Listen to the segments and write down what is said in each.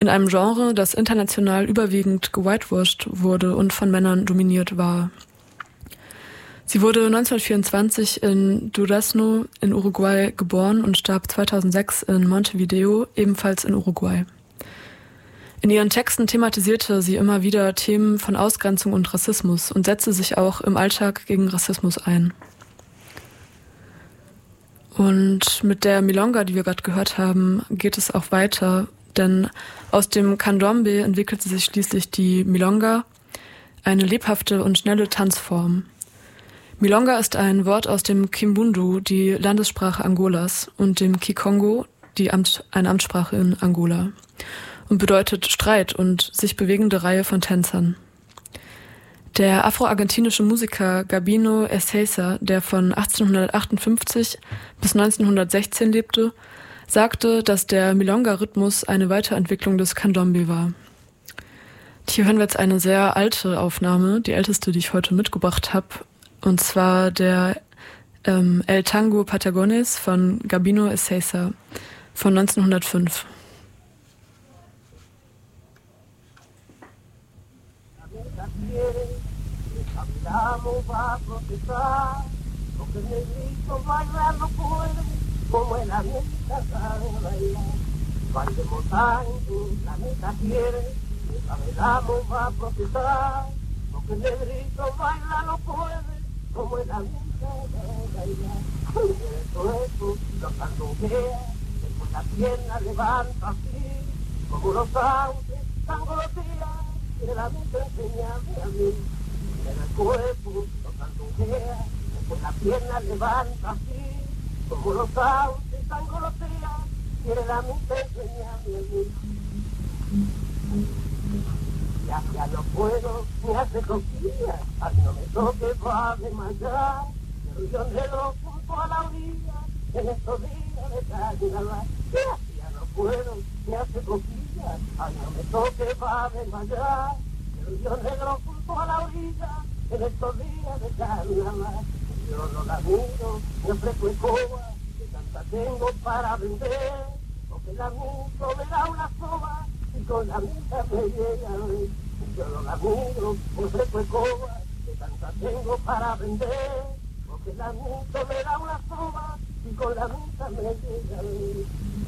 in einem Genre, das international überwiegend gewhitewashed wurde und von Männern dominiert war. Sie wurde 1924 in Durazno in Uruguay geboren und starb 2006 in Montevideo, ebenfalls in Uruguay. In ihren Texten thematisierte sie immer wieder Themen von Ausgrenzung und Rassismus und setzte sich auch im Alltag gegen Rassismus ein. Und mit der Milonga, die wir gerade gehört haben, geht es auch weiter, denn aus dem Candombe entwickelte sich schließlich die Milonga, eine lebhafte und schnelle Tanzform. Milonga ist ein Wort aus dem Kimbundu, die Landessprache Angolas, und dem Kikongo, eine Amtssprache in Angola, und bedeutet Streit und sich bewegende Reihe von Tänzern. Der afro-argentinische Musiker Gabino Ezeiza, der von 1858 bis 1916 lebte, sagte, dass der Milonga-Rhythmus eine Weiterentwicklung des Candombe war. Hier hören wir jetzt eine sehr alte Aufnahme, die älteste, die ich heute mitgebracht habe, und zwar der El Tango Patagones von Gabino Ezeiza von 1905. Como el amita sabe bailar, bailemos tango, la neta quiere, bailamos va a protestar, porque el negrito baila no puede, como el amita sabe bailar. Eso, lo sandunguea, después la pierna levanta así, como los sauces, sangolotea, y el amita enseñame a mí. En el cuerpo, lo sandunguea, después la pierna levanta así, como los sauces sangolotea, quiere la mente enseñarme a mí. Ya no puedo, me hace cosquillas, ay no me toque va a desmayar. El río negro junto a la orilla, en estos días de carnaval. Ya no puedo, me hace cosquillas, ay no me toque va a desmayar. El río negro junto a la orilla, en estos días de carnaval. Yo no la miro, me ofrezco escoba, que tanta tengo para vender, porque la miro me da una soba, y con la misa me llega a ver. Yo no la miro, me ofrezco escoba, que tanta tengo para vender, porque la miro me da una soba, y con la misa me llega a ver.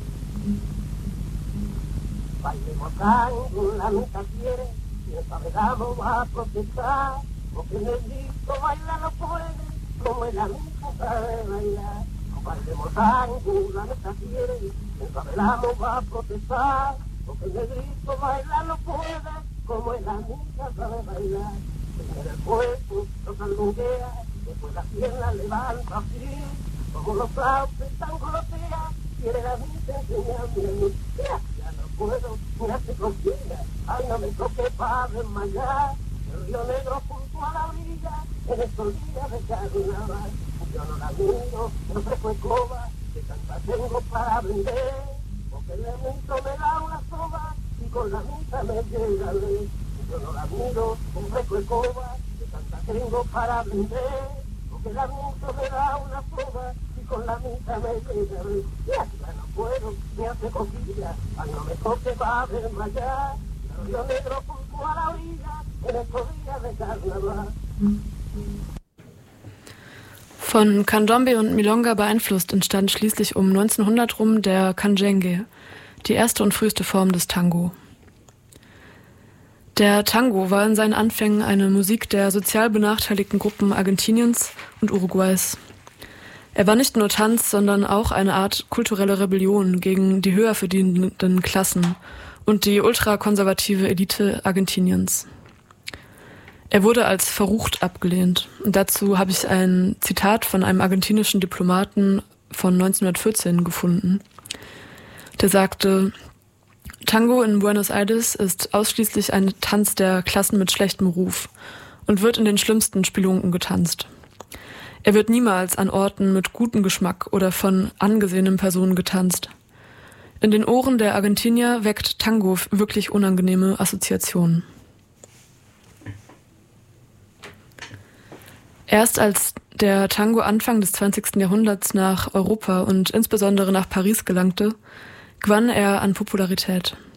Bailemos tango, la misa quiere, y el sabedado va a protestar, porque el negrito baila no puede, como el amigo sabe bailar. Bailemos tango, la neta quiere, el favelamo va a protestar, porque el negrito baila no puede, como el amigo sabe bailar. Primero el cuerpo lo sandunguea, después las piernas levanta así, como los sauces sangolotea, quiere la vida enseñarme a mí. Ya no puedo, me hace cosquillas, ay no me toque para desmayar. El río negro junto a la orilla, en estos días de carnaval. Yo no la miro, me ofrezco escoba, que tanta tengo para vender, porque el elemento me da una soba, y con la misa me llega a ver. Yo no la miro, me ofrezco escoba, que tanta tengo para vender, porque el elemento me da una soba, y con la misa me llega a ver. Ya no puedo, me hace cosquillas, ay no me toque va a desmayar. El río negro junto a la orilla, en estos días de carnaval. Von Candombe und Milonga beeinflusst entstand schließlich um 1900 rum der Canjengue, die erste und früheste Form des Tango. Der Tango war in seinen Anfängen eine Musik der sozial benachteiligten Gruppen Argentiniens und Uruguays. Er war nicht nur Tanz, sondern auch eine Art kulturelle Rebellion gegen die höher verdienenden Klassen und die ultrakonservative Elite Argentiniens. Er wurde als verrucht abgelehnt. Und dazu habe ich ein Zitat von einem argentinischen Diplomaten von 1914 gefunden. Der sagte: Tango in Buenos Aires ist ausschließlich ein Tanz der Klassen mit schlechtem Ruf und wird in den schlimmsten Spelunken getanzt. Er wird niemals an Orten mit gutem Geschmack oder von angesehenen Personen getanzt. In den Ohren der Argentinier weckt Tango wirklich unangenehme Assoziationen. Erst als der Tango Anfang des 20. Jahrhunderts nach Europa und insbesondere nach Paris gelangte, gewann er an Popularität.